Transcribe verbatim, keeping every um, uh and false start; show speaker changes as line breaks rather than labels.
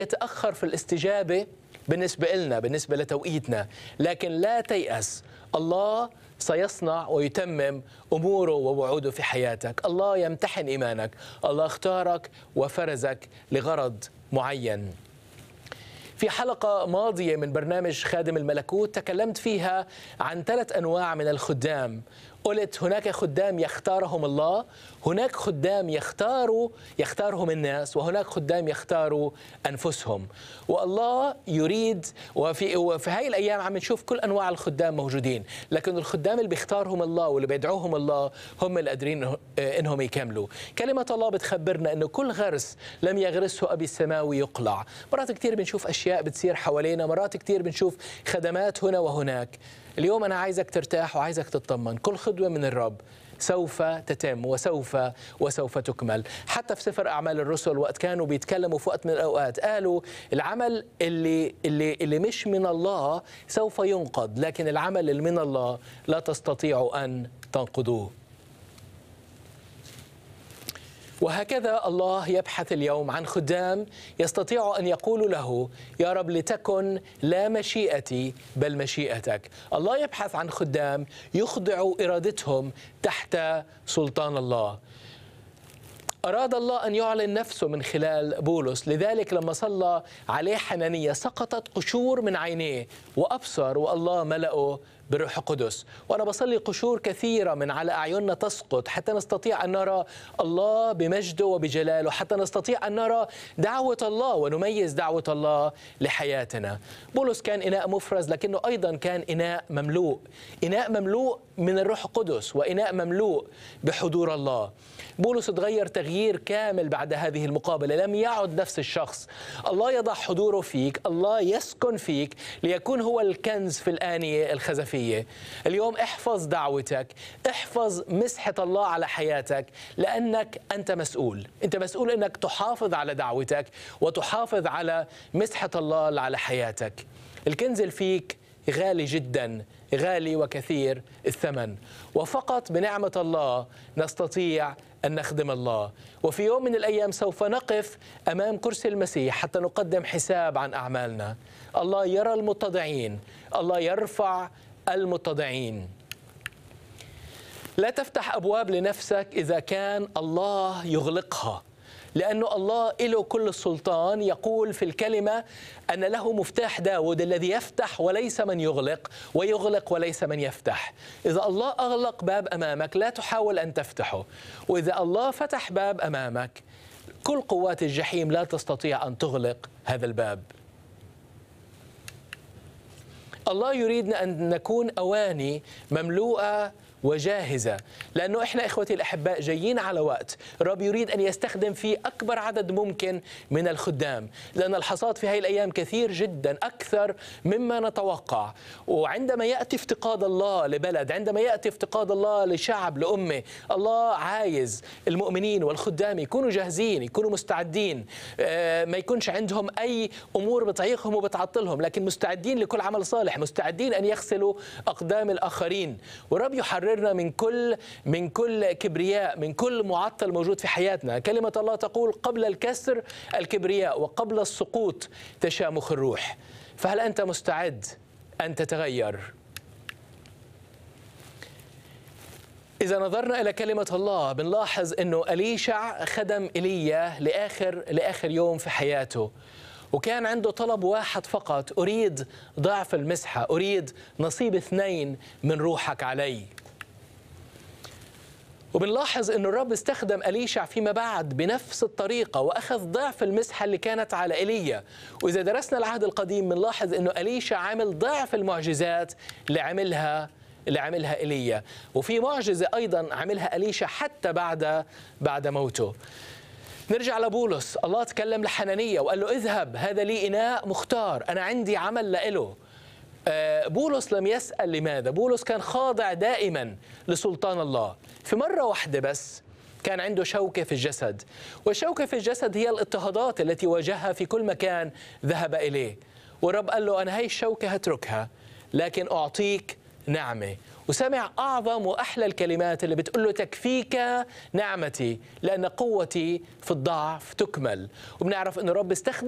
يتأخر في الاستجابة بالنسبة لنا، بالنسبة لتوقيتنا، لكن لا تيأس. الله سيصنع ويتمم أموره ووعوده في حياتك. الله يمتحن إيمانك. الله اختارك وفرزك لغرض معين. في حلقة ماضية من برنامج خادم الملكوت تكلمت فيها عن ثلاث أنواع من الخدام. قلت هناك خدام يختارهم الله، هناك خدام يختاروا يختارهم الناس، وهناك خدام يختاروا أنفسهم. والله يريد، وفي وفي هاي الأيام عم نشوف كل أنواع الخدام موجودين، لكن الخدام اللي بيختارهم الله واللي بيدعوهم الله هم اللي قادرين إنهم يكملوا. كلمة الله بتخبرنا إنه كل غرس لم يغرسه أبي السماوي يقلع. مرات كتير بنشوف أشياء بتصير حوالينا، مرات كتير بنشوف خدمات هنا وهناك. اليوم أنا عايزك ترتاح وعايزك تطمن. كل خدوة من الرب سوف تتم وسوف وسوف تكمل. حتى في سفر أعمال الرسل وقت كانوا بيتكلموا في وقت من الأوقات قالوا العمل اللي اللي اللي مش من الله سوف ينقض، لكن العمل اللي من الله لا تستطيعوا أن تنقضوه. وهكذا الله يبحث اليوم عن خدام يستطيعوا أن يقولوا له يا رب لتكن لا مشيئتي بل مشيئتك. الله يبحث عن خدام يخضعوا إرادتهم تحت سلطان الله. أراد الله أن يعلن نفسه من خلال بولس، لذلك لما صلى عليه حنانية سقطت قشور من عينيه وأبصر والله ملأه بالروح القدس. وأنا بصلي قشور كثيرة من على أعيننا تسقط حتى نستطيع أن نرى الله بمجده وبجلاله، حتى نستطيع أن نرى دعوة الله ونميز دعوة الله لحياتنا. بولس كان إناء مفرز، لكنه أيضا كان إناء مملوء، إناء مملوء من الروح القدس وإناء مملوء بحضور الله. بولس تغير تغيير كامل بعد هذه المقابلة، لم يعد نفس الشخص. الله يضع حضوره فيك، الله يسكن فيك ليكون هو الكنز في الآنية الخزفية. اليوم احفظ دعوتك، احفظ مسحة الله على حياتك، لأنك أنت مسؤول. أنت مسؤول أنك تحافظ على دعوتك وتحافظ على مسحة الله على حياتك. الكنز اللي فيك غالي جدا، غالي وكثير الثمن، وفقط بنعمة الله نستطيع أن نخدم الله. وفي يوم من الأيام سوف نقف أمام كرسي المسيح حتى نقدم حساب عن أعمالنا. الله يرى المتضعين، الله يرفع المتضعين. لا تفتح أبواب لنفسك إذا كان الله يغلقها، لأنه الله له كل السلطان. يقول في الكلمة أن له مفتاح داود الذي يفتح وليس من يغلق، ويغلق وليس من يفتح. إذا الله أغلق باب أمامك لا تحاول أن تفتحه، وإذا الله فتح باب أمامك كل قوات الجحيم لا تستطيع أن تغلق هذا الباب. الله يريدنا أن نكون أواني مملوءة وجاهزة، لأنه إحنا إخوتي الأحباء جايين على وقت الرب يريد أن يستخدم فيه أكبر عدد ممكن من الخدام، لأن الحصاد في هذه الأيام كثير جدا، أكثر مما نتوقع. وعندما يأتي افتقاد الله لبلد، عندما يأتي افتقاد الله لشعب، لأمة، الله عايز المؤمنين والخدام يكونوا جاهزين، يكونوا مستعدين، ما يكونش عندهم أي أمور بتعيقهم وبتعطلهم، لكن مستعدين لكل عمل صالح، مستعدين أن يغسلوا أقدام الآخرين. ورب يحرر من كل من كل كبرياء، من كل معطل موجود في حياتنا. كلمة الله تقول قبل الكسر الكبرياء وقبل السقوط تشامخ الروح. فهل أنت مستعد أن تتغير؟ إذا نظرنا إلى كلمة الله بنلاحظ أنه أليشع خدم إيليا لآخر لآخر يوم في حياته، وكان عنده طلب واحد فقط: أريد ضعف المسحة، أريد نصيب اثنين من روحك علي. وبنلاحظ أن الرب استخدم أليشع فيما بعد بنفس الطريقة وأخذ ضعف المسحة اللي كانت على إيليا. وإذا درسنا العهد القديم بنلاحظ أنه أليشع عمل ضعف المعجزات اللي عملها اللي عملها إيليا، وفي معجزة أيضا عملها أليشع حتى بعد بعد موته. نرجع لبولس. الله تكلم لحنانية وقال له اذهب، هذا لي إناء مختار، أنا عندي عمل لإله. بولس لم يسأل لماذا، بولس كان خاضع دائما لسلطان الله. في مرة واحدة بس كان عنده شوكة في الجسد، والشوكة في الجسد هي الاضطهادات التي واجهها في كل مكان ذهب إليه. والرب قال له أنا هاي الشوكة هتركها، لكن أعطيك نعمة. وسمع أعظم وأحلى الكلمات اللي بتقول له تكفيك نعمتي لأن قوتي في الضعف تكمل. وبنعرف أن الرب استخدم